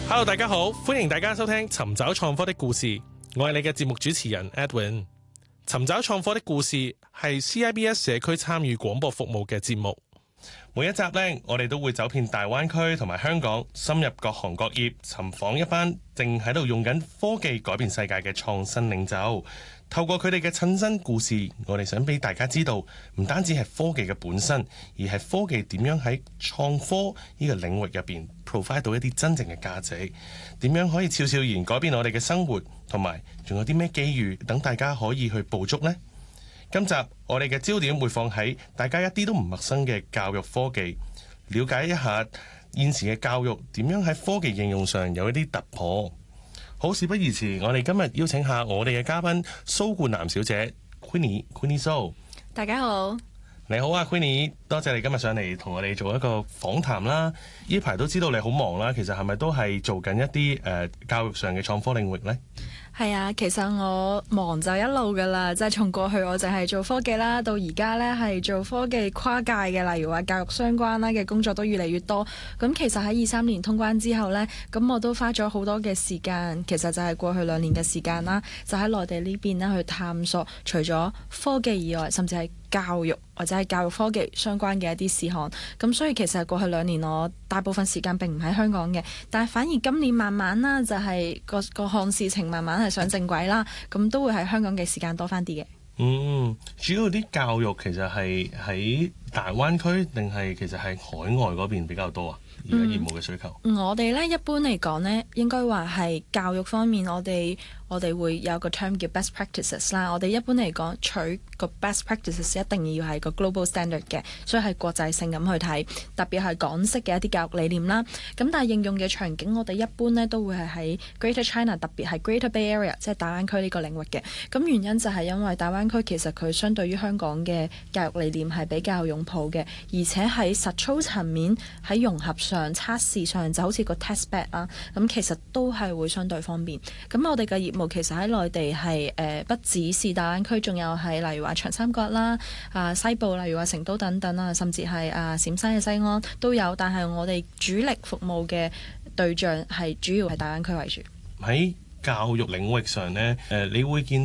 Hello， 大家好，歡迎大家收聽尋找創科的故事，我係你嘅節目主持人 Edwin。尋找創科的故事係 CIBS 社區參與廣播服務嘅節目。每一集呢，我哋都會走遍大灣區同埋香港，深入各行各業，尋訪一班正喺度用緊科技改變世界嘅創新領袖。透過佢哋嘅親身故事，我哋想俾大家知道，唔單止係科技嘅本身，而係科技點樣喺創科呢個領域入邊 provide 到一啲真正嘅價值，點樣可以悄悄然改變我哋嘅生活，同埋仲有啲咩機遇等大家可以去捕捉呢？今集我哋嘅焦點會放喺大家一啲都唔陌生嘅教育科技，了解一下現時嘅教育點樣喺科技應用上有一啲突破。好，事不宜遲，我哋今日邀請下我哋嘅嘉賓蘇冠南小姐 Queenie So。 大家好， 你好啊 Queenie， 多謝你今日上嚟同我哋做一個訪談啦。呢排都知道你好忙啦，其實係咪都係做緊一啲教育上嘅創科領域呢？ 係啊，其實我忙就一路噶啦，即係從過去我就係做科技啦，到而家呢係做科技跨界嘅，例如話教育相關啦嘅工作都越嚟越多。咁其實喺23年通關之後呢，咁我都花咗好多嘅時間，其實就係過去2年嘅時間啦，就喺內地呢邊呢去探索，除咗科技以外，甚至係教育或者係教育科技相關嘅一啲事項。咁所以其實過去2年我大部分時間並唔喺香港嘅，但係反而今年慢慢啦，就係各項事情慢慢係上正軌啦，咁都會喺香港嘅時間多翻啲嘅。 主要啲教育其實係喺大灣區定係其實係海外嗰邊比較多啊？而家業務嘅需求， 我哋呢一般嚟講呢，應該話係教育方面，我哋會有個 term 叫 best practices 啦。我哋一般嚟講取個 best practices 一定要係個 global standard 嘅，所以係國際性咁去睇，特別係港式嘅一啲教育理念啦。咁但係應用嘅場景，我哋一般呢都會係喺 Greater China， 特別係 Greater Bay Area， 即係大灣區呢個領域嘅。咁原因就係因為大灣區其實佢相對於香港嘅教育理念係比較擁抱嘅，而且喺實操層面喺融合上、測試上就好似個 test bed 啦，咁其實都係會相對方便。咁我哋嘅業務其實喺內地係不只是大灣區，仲有係例如話長三角啦、西部例如話成都等等啊，甚至係陝西嘅西安都有。但係我哋主力服務嘅對象係主要係大灣區為主。 喺教育領域上呢，你會見